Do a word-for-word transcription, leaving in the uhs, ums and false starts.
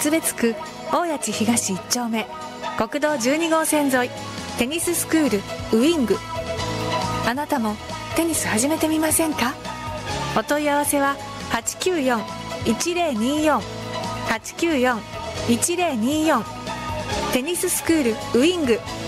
厚別区大谷地東いち丁目国道じゅうに号線沿い、テニススクールウィング。あなたもテニス始めてみませんか？お問い合わせははちきゅうよん いちゼロによん はちきゅうよん いちゼロによん。テニススクールウィング。